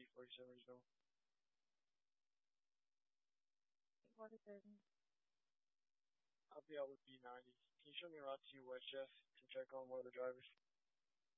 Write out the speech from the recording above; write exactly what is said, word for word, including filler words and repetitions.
forty-seven Regional. forty-seven. I'll be out with B ninety. Can you show me around to Westchester to check on one of the drivers?